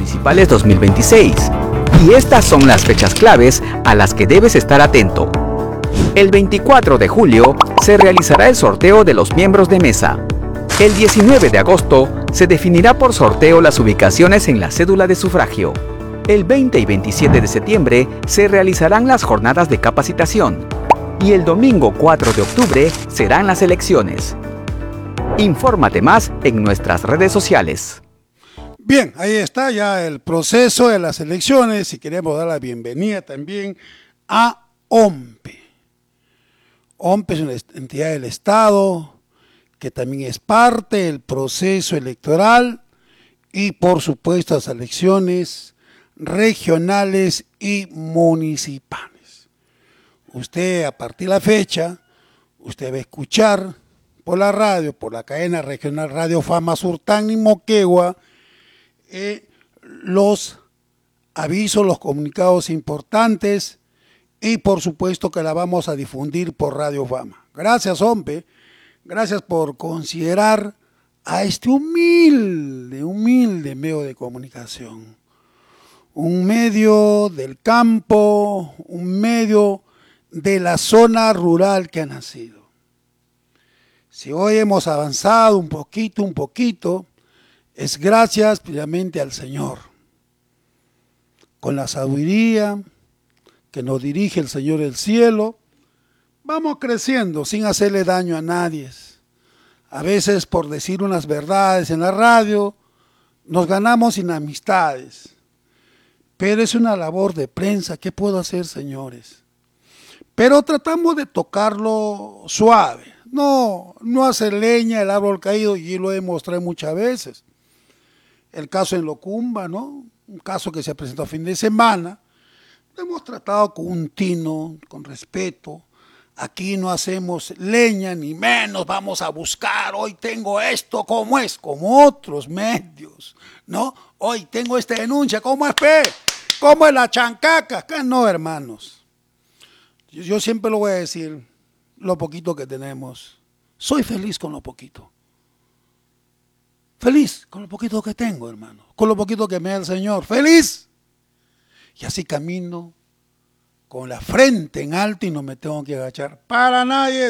municipales 2026. Y estas son las fechas claves a las que debes estar atento. El 24 de julio se realizará el sorteo de los miembros de mesa. El 19 de agosto se definirá por sorteo las ubicaciones en la cédula de sufragio. El 20 y 27 de septiembre se realizarán las jornadas de capacitación. Y el domingo 4 de octubre serán las elecciones. Infórmate más en nuestras redes sociales. Bien, ahí está ya el proceso de las elecciones y queremos dar la bienvenida también a OMPE. OMPE es una entidad del Estado que también es parte del proceso electoral y por supuesto las elecciones regionales y municipales. Usted a partir de la fecha, usted va a escuchar por la radio, por la cadena regional Radio Fama Surtán y Moquegua, los avisos, los comunicados importantes y por supuesto que la vamos a difundir por Radio Fama. Gracias, OMPE, gracias por considerar a este humilde medio de comunicación. Un medio del campo, un medio de la zona rural que ha nacido. Si hoy hemos avanzado un poquito, es gracias precisamente al Señor. Con la sabiduría que nos dirige el Señor del cielo, vamos creciendo sin hacerle daño a nadie. A veces por decir unas verdades en la radio, nos ganamos inamistades. Pero es una labor de prensa, ¿qué puedo hacer, señores? Pero tratamos de tocarlo suave, no hacer leña el árbol caído, y lo he mostrado muchas veces. El caso en Locumba, ¿no? Un caso que se presentó a fin de semana, lo hemos tratado con un tino, con respeto. Aquí no hacemos leña, ni menos vamos a buscar, hoy tengo esto, ¿cómo es? Como otros medios, ¿no? Hoy tengo esta denuncia, ¿cómo es, ¿Cómo es la chancaca? Acá no, hermanos. Yo siempre lo voy a decir, lo poquito que tenemos. Soy feliz con lo poquito. Feliz con lo poquito que tengo, hermano. Con lo poquito que me da el Señor. ¡Feliz! Y así camino con la frente en alto y no me tengo que agachar para nadie.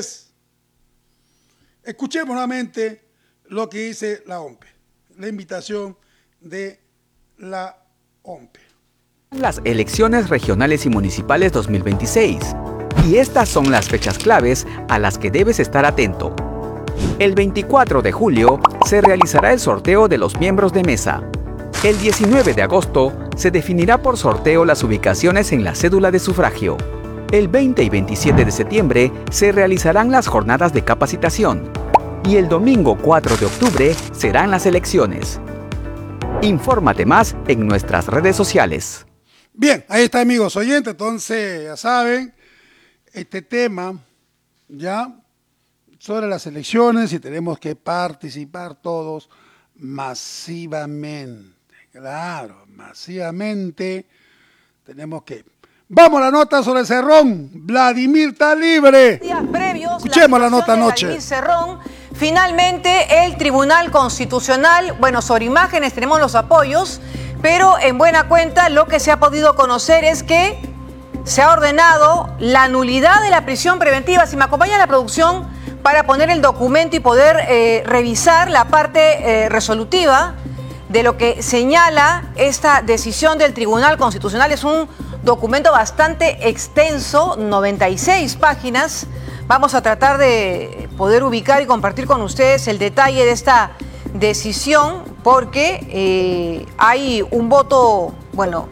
Escuchemos nuevamente lo que dice la OMPE. La invitación de la OMPE. Las elecciones regionales y municipales 2026. Y estas son las fechas claves a las que debes estar atento. El 24 de julio se realizará el sorteo de los miembros de mesa. El 19 de agosto se definirá por sorteo las ubicaciones en la cédula de sufragio. El 20 y 27 de septiembre se realizarán las jornadas de capacitación. Y el domingo 4 de octubre serán las elecciones. Infórmate más en nuestras redes sociales. Bien, ahí está, amigos oyentes. Entonces, ya saben, este tema ya sobre las elecciones y tenemos que participar todos masivamente. Claro, masivamente tenemos que... Vamos a la nota sobre Cerrón. Vladimir está libre. Días previos, escuchemos la nota anoche. Vladimir Cerrón, finalmente el Tribunal Constitucional, bueno, sobre imágenes tenemos los apoyos, pero en buena cuenta lo que se ha podido conocer es que se ha ordenado la nulidad de la prisión preventiva. Si me acompaña la producción para poner el documento y poder revisar la parte resolutiva de lo que señala esta decisión del Tribunal Constitucional. Es un documento bastante extenso, 96 páginas. Vamos a tratar de poder ubicar y compartir con ustedes el detalle de esta decisión, porque hay un voto, bueno,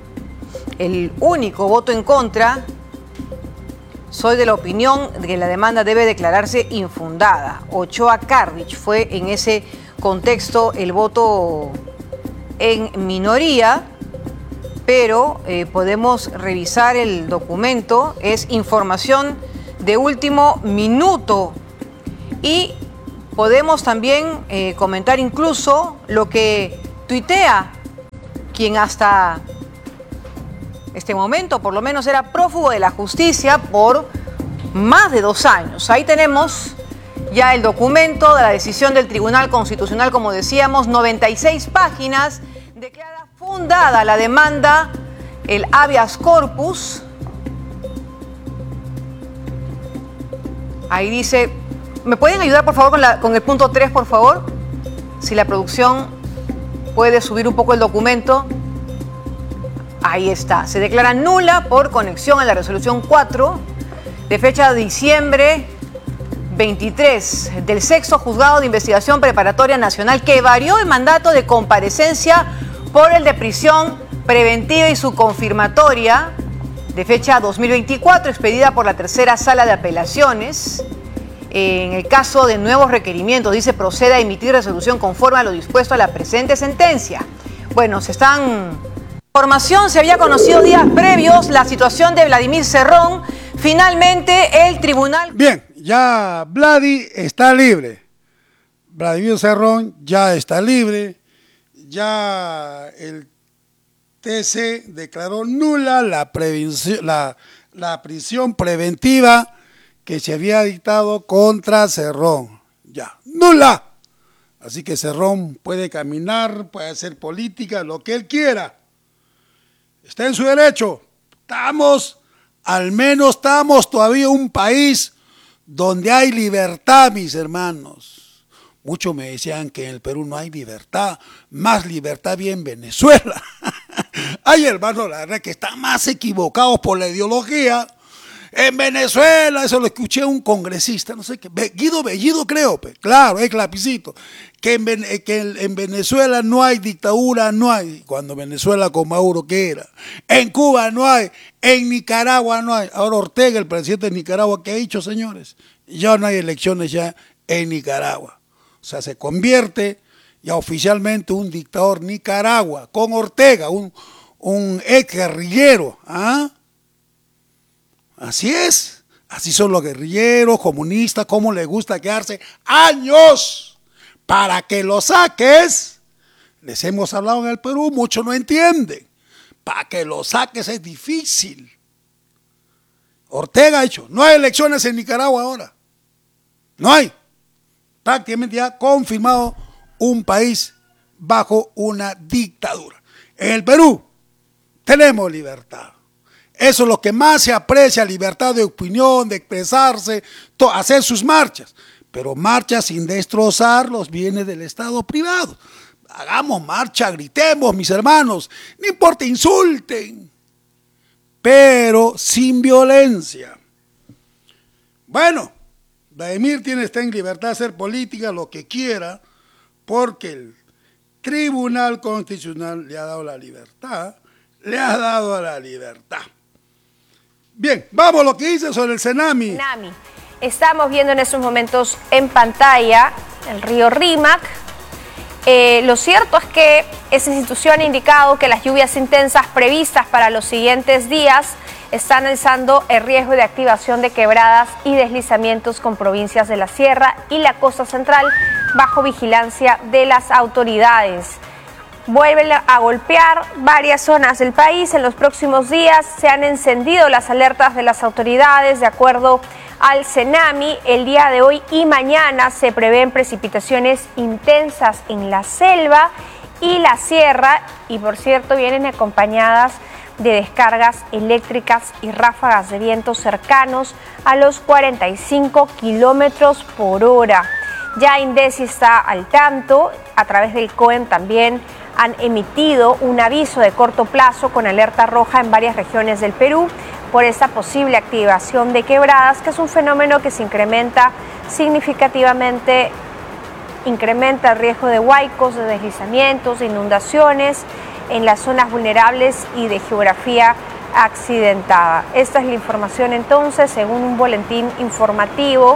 el único voto en contra. Soy de la opinión de que la demanda debe declararse infundada. Ochoa Carrich fue en ese contexto el voto en minoría, pero podemos revisar el documento. Es información de último minuto y podemos también comentar incluso lo que tuitea quien hasta este momento por lo menos era prófugo de la justicia por más de 2 años. Ahí tenemos ya el documento de la decisión del Tribunal Constitucional, como decíamos, 96 páginas, declara Fundada la demanda, el habeas corpus. Ahí dice, ¿me pueden ayudar por favor con el punto 3, por favor? Si la producción puede subir un poco el documento. Ahí está. Se declara nula por conexión a la resolución 4 de fecha de diciembre 23 del sexto juzgado de investigación preparatoria nacional, que varió el mandato de comparecencia por el de prisión preventiva y su confirmatoria de fecha 2024, expedida por la tercera sala de apelaciones. En el caso de nuevos requerimientos, dice, procede a emitir resolución conforme a lo dispuesto a la presente sentencia. Bueno, información, se había conocido días previos la situación de Vladimir Cerrón. Finalmente, el tribunal... Bien, ya Vladi está libre. Vladimir Cerrón ya está libre. Ya el TC declaró nula la prisión preventiva que se había dictado contra Cerrón. Ya, nula. Así que Cerrón puede caminar, puede hacer política, lo que él quiera. Está en su derecho. Al menos estamos todavía un país donde hay libertad, mis hermanos. Muchos me decían que en el Perú no hay libertad, más libertad había en Venezuela. Ay, hermano, la verdad que están más equivocados por la ideología. En Venezuela, eso lo escuché a un congresista, no sé qué, Guido Bellido creo, claro, es lapicito, que en Venezuela no hay dictadura, no hay, cuando Venezuela con Maduro que era, en Cuba no hay, en Nicaragua no hay, ahora Ortega, el presidente de Nicaragua, ¿qué ha dicho, señores? Ya no hay elecciones ya en Nicaragua, o sea, se convierte ya oficialmente un dictador Nicaragua, con Ortega, un ex guerrillero, ¿ah? Así es, así son los guerrilleros, comunistas, cómo les gusta quedarse años para que lo saques. Les hemos hablado en el Perú, muchos no entienden. Para que lo saques es difícil. Ortega ha dicho, no hay elecciones en Nicaragua ahora. No hay. Prácticamente ya confirmado un país bajo una dictadura. En el Perú tenemos libertad. Eso es lo que más se aprecia, libertad de opinión, de expresarse, hacer sus marchas. Pero marchas sin destrozar los bienes del Estado privado. Hagamos marcha, gritemos, mis hermanos, no importa, insulten, pero sin violencia. Bueno, Vladimir está en libertad de hacer política, lo que quiera, porque el Tribunal Constitucional le ha dado la libertad, Bien, vamos a lo que dice sobre el Senami. Estamos viendo en estos momentos en pantalla el río Rímac. Lo cierto es que esa institución ha indicado que las lluvias intensas previstas para los siguientes días están alzando el riesgo de activación de quebradas y deslizamientos con provincias de la Sierra y la Costa Central bajo vigilancia de las autoridades. Vuelven a golpear varias zonas del país. En los próximos días se han encendido las alertas de las autoridades. De acuerdo al Senami, el día de hoy y mañana se prevén precipitaciones intensas en la selva y la sierra, y por cierto vienen acompañadas de descargas eléctricas y ráfagas de viento cercanos a los 45 kilómetros por hora. Ya Indesi está al tanto, a través del COEM también han emitido un aviso de corto plazo con alerta roja en varias regiones del Perú por esta posible activación de quebradas, que es un fenómeno que se incrementa significativamente, incrementa el riesgo de huaicos, de deslizamientos, de inundaciones en las zonas vulnerables y de geografía accidentada. Esta es la información entonces, según un boletín informativo,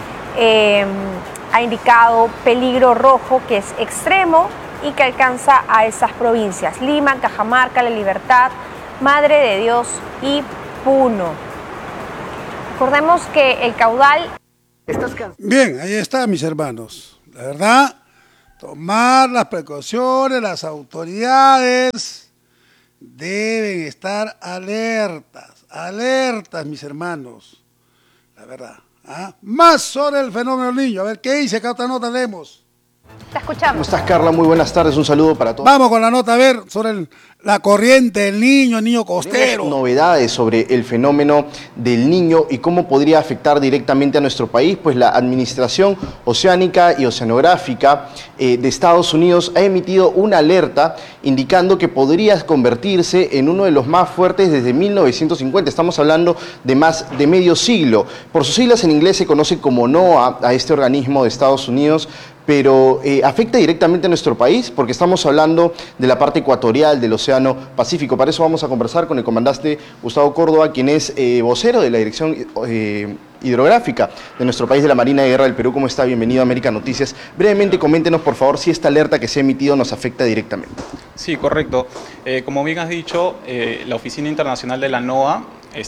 ha indicado peligro rojo que es extremo y que alcanza a estas provincias: Lima, Cajamarca, La Libertad, Madre de Dios y Puno. Recordemos que el caudal... Bien, ahí está, mis hermanos. La verdad, tomar las precauciones, las autoridades deben estar alertas, mis hermanos. La verdad. Más sobre el fenómeno del niño. A ver, ¿qué dice? Acá otra nota leemos. Te escuchamos. ¿Cómo estás, Carla? Muy buenas tardes, un saludo para todos. Vamos con la nota, a ver, sobre la corriente, el niño costero. Tenemos novedades sobre el fenómeno del Niño y cómo podría afectar directamente a nuestro país, pues la Administración Oceánica y Oceanográfica de Estados Unidos ha emitido una alerta indicando que podría convertirse en uno de los más fuertes desde 1950. Estamos hablando de más de medio siglo. Por sus siglas en inglés se conoce como NOAA a este organismo de Estados Unidos, pero afecta directamente a nuestro país porque estamos hablando de la parte ecuatorial del Océano Pacífico. Para eso vamos a conversar con el comandante Gustavo Córdoba, quien es vocero de la Dirección Hidrográfica de nuestro país, de la Marina de Guerra del Perú. ¿Cómo está? Bienvenido a América Noticias. Brevemente, coméntenos, por favor, si esta alerta que se ha emitido nos afecta directamente. Sí, correcto. Como bien has dicho, la Oficina Internacional de la NOAA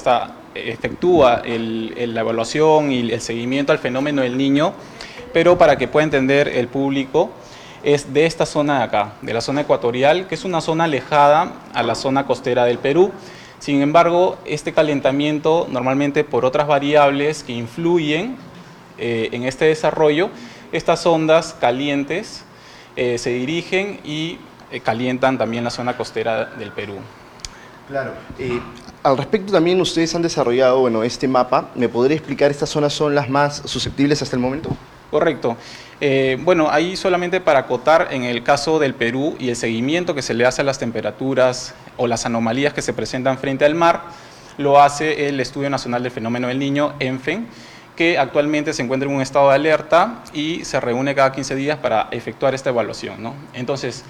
efectúa la evaluación y el seguimiento al fenómeno del Niño, pero para que pueda entender el público, es de esta zona de acá, de la zona ecuatorial, que es una zona alejada a la zona costera del Perú. Sin embargo, este calentamiento, normalmente por otras variables que influyen en este desarrollo, estas ondas calientes se dirigen y calientan también la zona costera del Perú. Claro. Al respecto también ustedes han desarrollado este mapa. ¿Me podría explicar estas zonas son las más susceptibles hasta el momento? Correcto. Ahí solamente para acotar, en el caso del Perú y el seguimiento que se le hace a las temperaturas o las anomalías que se presentan frente al mar, lo hace el Estudio Nacional del Fenómeno del Niño, ENFEN, que actualmente se encuentra en un estado de alerta y se reúne cada 15 días para efectuar esta evaluación, ¿no? Entonces,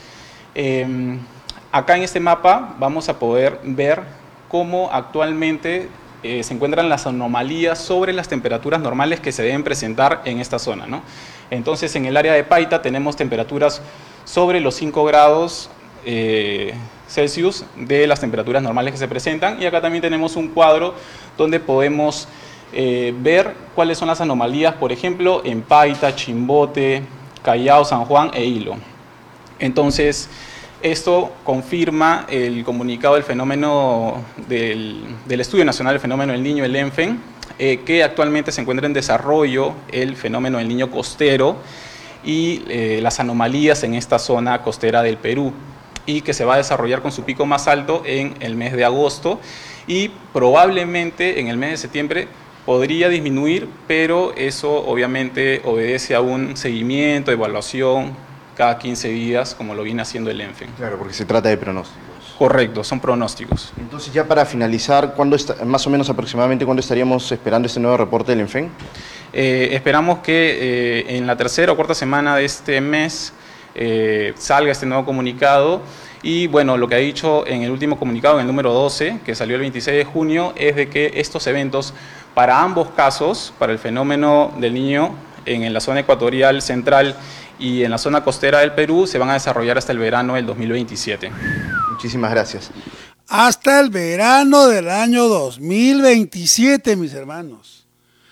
acá en este mapa vamos a poder ver cómo actualmente se encuentran las anomalías sobre las temperaturas normales que se deben presentar en esta zona, ¿no? Entonces, en el área de Paita tenemos temperaturas sobre los 5 grados Celsius de las temperaturas normales que se presentan, y acá también tenemos un cuadro donde podemos ver cuáles son las anomalías, por ejemplo, en Paita, Chimbote, Callao, San Juan e Hilo. Entonces, esto confirma el comunicado del fenómeno del Estudio Nacional del Fenómeno del Niño, el ENFEN, que actualmente se encuentra en desarrollo el fenómeno del Niño costero y las anomalías en esta zona costera del Perú, y que se va a desarrollar con su pico más alto en el mes de agosto, y probablemente en el mes de septiembre podría disminuir, pero eso obviamente obedece a un seguimiento, evaluación cada 15 días, como lo viene haciendo el ENFEN. Claro, porque se trata de pronósticos. Correcto, son pronósticos. Entonces, ya para finalizar, más o menos aproximadamente, ¿cuándo estaríamos esperando este nuevo reporte del ENFEN? Esperamos que en la tercera o cuarta semana de este mes salga este nuevo comunicado. Y bueno, lo que ha dicho en el último comunicado, en el número 12, que salió el 26 de junio, es de que estos eventos, para ambos casos, para el fenómeno del Niño en la zona ecuatorial central y en la zona costera del Perú, se van a desarrollar hasta el verano del 2027. Muchísimas gracias. Hasta el verano del año 2027, mis hermanos.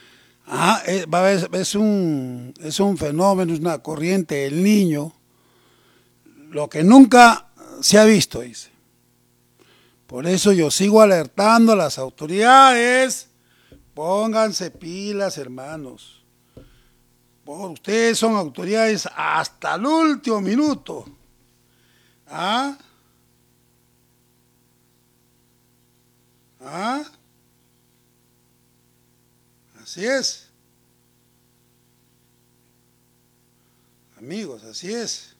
Es un fenómeno, es una corriente del Niño, lo que nunca se ha visto, dice. Por eso yo sigo alertando a las autoridades, pónganse pilas, hermanos. Ustedes son autoridades hasta el último minuto. Así es. Amigos, así es.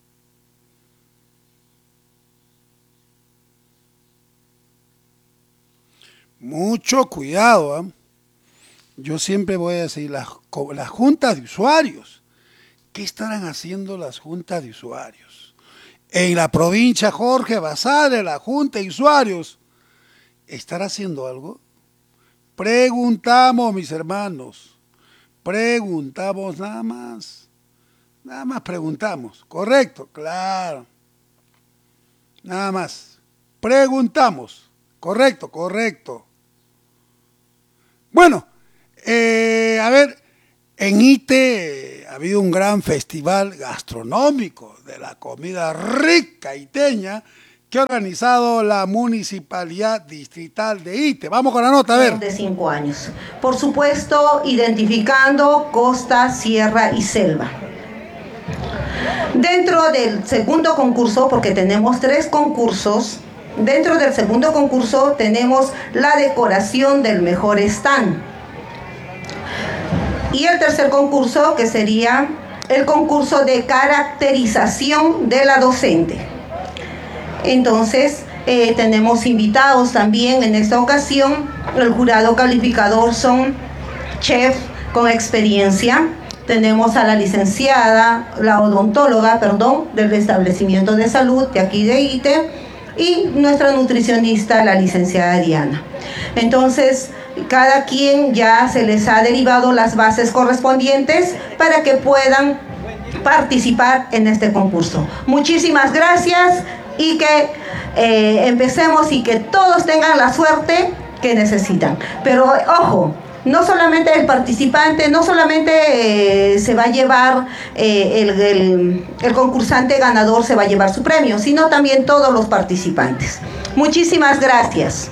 Mucho cuidado, Yo siempre voy a decir, las juntas de usuarios. ¿Qué estarán haciendo las juntas de usuarios? En la provincia Jorge Basadre, la junta de usuarios, ¿estará haciendo algo? Preguntamos, mis hermanos. Preguntamos nada más. Nada más preguntamos. ¿Correcto? Claro. Nada más. Preguntamos. ¿Correcto? Correcto. Bueno. A ver, en Ite ha habido un gran festival gastronómico de la comida rica iteña que ha organizado la Municipalidad Distrital de Ite. Vamos con la nota, a ver. De 5 años. Por supuesto, identificando costa, sierra y selva. Dentro del segundo concurso, porque tenemos 3 concursos, dentro del segundo concurso tenemos la decoración del mejor stand. Y el tercer concurso, que sería el concurso de caracterización de la docente. Entonces, tenemos invitados también en esta ocasión. El jurado calificador son chef con experiencia. Tenemos a la licenciada, la odontóloga, del establecimiento de salud de aquí de ITE, y nuestra nutricionista, la licenciada Diana. Entonces, cada quien ya se les ha derivado las bases correspondientes para que puedan participar en este concurso. Muchísimas gracias y que empecemos y que todos tengan la suerte que necesitan. Pero ojo, no solamente el participante, no solamente se va a llevar el concursante ganador se va a llevar su premio, sino también todos los participantes. Muchísimas gracias.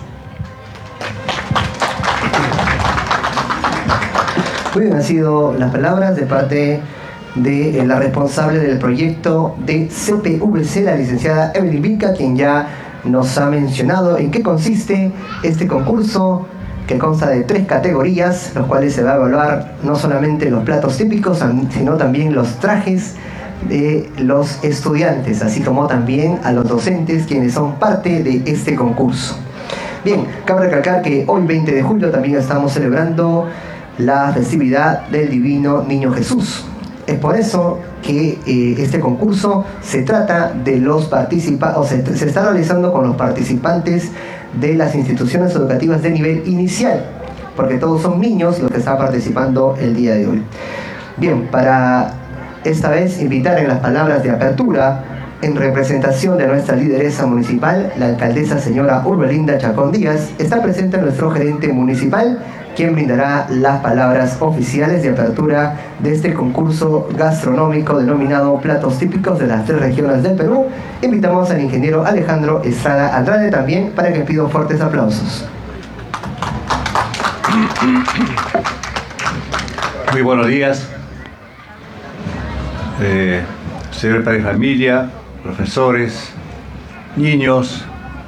Muy bien, han sido las palabras de parte de la responsable del proyecto de CPVC, la licenciada Evelyn Vilca, quien ya nos ha mencionado en qué consiste este concurso, que consta de 3 categorías, los cuales se va a evaluar no solamente los platos típicos, sino también los trajes de los estudiantes, así como también a los docentes, quienes son parte de este concurso. Bien, cabe recalcar que hoy 20 de julio también estamos celebrando la festividad del Divino Niño Jesús. Es por eso que este concurso se trata de los participantes, o se está realizando con los participantes de las instituciones educativas de nivel inicial, porque todos son niños los que están participando el día de hoy. Bien, para esta vez invitar en las palabras de apertura, en representación de nuestra lideresa municipal, la alcaldesa señora Urbelinda Chacón Díaz, está presente nuestro gerente municipal, quien brindará las palabras oficiales de apertura de este concurso gastronómico denominado Platos Típicos de las 3 regiones del Perú. Invitamos al ingeniero Alejandro Estrada Andrade también para que pidan fuertes aplausos. Muy buenos días, señor padre de familia, profesores, niños,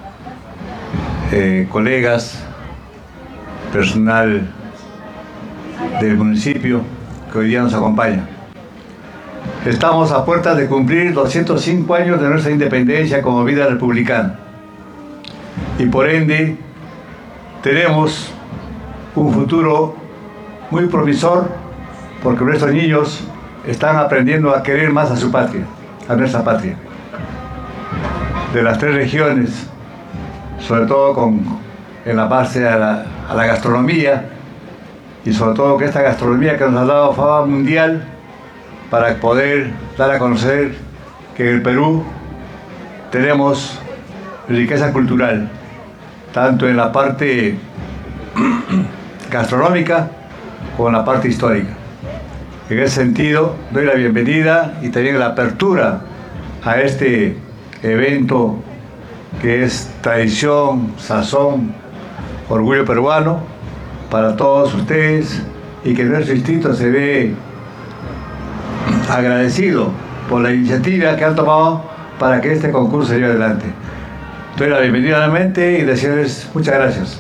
colegas, personal del municipio que hoy día nos acompaña. Estamos a puertas de cumplir 205 años de nuestra independencia como vida republicana y por ende tenemos un futuro muy promisor, porque nuestros niños están aprendiendo a querer más a su patria, a nuestra patria. De las 3 regiones, sobre todo en la base a la gastronomía, y sobre todo que esta gastronomía que nos ha dado fama mundial para poder dar a conocer que en el Perú tenemos riqueza cultural, tanto en la parte gastronómica como en la parte histórica. En ese sentido, doy la bienvenida y también la apertura a este evento que es tradición, sazón, orgullo peruano para todos ustedes, y que nuestro distrito se ve agradecido por la iniciativa que han tomado para que este concurso se lleve adelante. Doy la bienvenida nuevamente y desearles muchas gracias.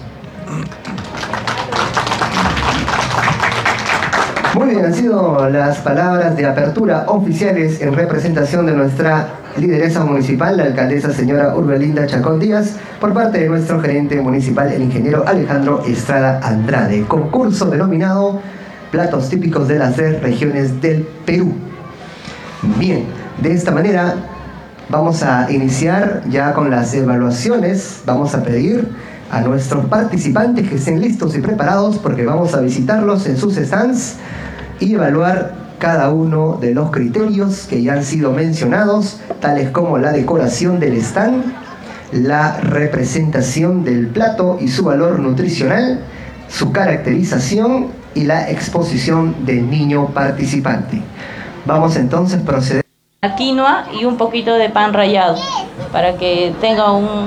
Muy bien, han sido las palabras de apertura oficiales en representación de nuestra lideresa municipal, la alcaldesa señora Urbelinda Chacón Díaz, por parte de nuestro gerente municipal, el ingeniero Alejandro Estrada Andrade. Concurso denominado Platos Típicos de las 3 regiones del Perú. Bien, de esta manera vamos a iniciar ya con las evaluaciones. Vamos a pedir a nuestros participantes que estén listos y preparados, porque vamos a visitarlos en sus stands y evaluar cada uno de los criterios que ya han sido mencionados, tales como la decoración del stand, la representación del plato y su valor nutricional, su caracterización y la exposición del niño participante. Vamos entonces a proceder. Quinoa y un poquito de pan rallado para que tenga un